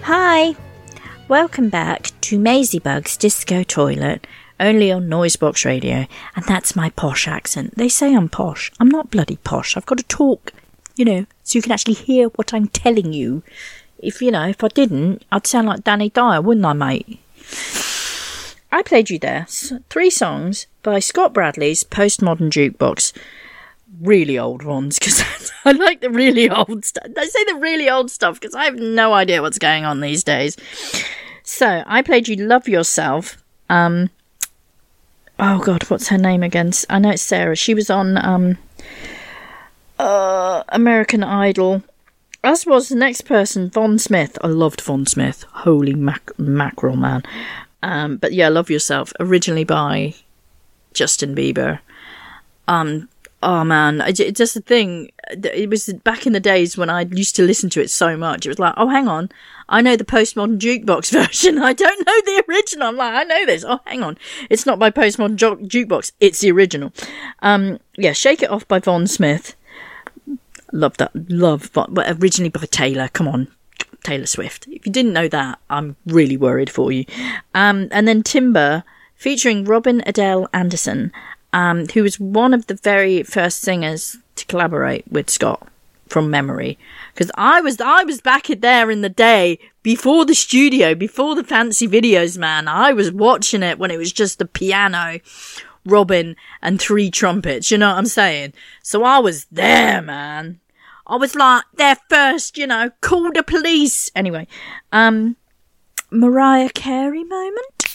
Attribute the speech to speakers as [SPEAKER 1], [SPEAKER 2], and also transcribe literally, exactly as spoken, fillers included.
[SPEAKER 1] Hi, welcome back to Maisie Bug's Disco Toilet, only on Noisebox Radio, and that's my posh accent. They say I'm posh. I'm not bloody posh. I've got to talk, you know, so you can actually hear what I'm telling you. If, you know, if I didn't, I'd sound like Danny Dyer, wouldn't I, mate? I played you there three songs by Scott Bradley's Postmodern Jukebox. Really old ones, because I like the really old stuff. I say the really old stuff because I have no idea what's going on these days. So I played you Love Yourself. Um, oh God, what's her name again? I know it's Sarah. She was on um, uh, American Idol. As was the next person, Von Smith. I loved Von Smith. Holy mac- mackerel, man. Um, but yeah, Love Yourself. Originally by Justin Bieber. Um... Oh man, it's just the thing, it was back in the days when I used to listen to it so much, it was like, oh hang on, I know the Postmodern Jukebox version, I don't know the original. I'm like, I know this, oh hang on, it's not by Postmodern jo- Jukebox, it's the original. Um, yeah, Shake It Off by Von Smith, love that, love, but originally by Taylor, come on, Taylor Swift. If you didn't know that, I'm really worried for you. Um, and then Timber, featuring Robin Adele Anderson, Um, who was one of the very first singers to collaborate with Scott from memory. Because I was I was back in there in the day, before the studio, before the fancy videos, man. I was watching it when it was just the piano, Robin, and three trumpets, you know what I'm saying? So I was there, man. I was like, their first, you know, call the police. Anyway, um, Mariah Carey moment.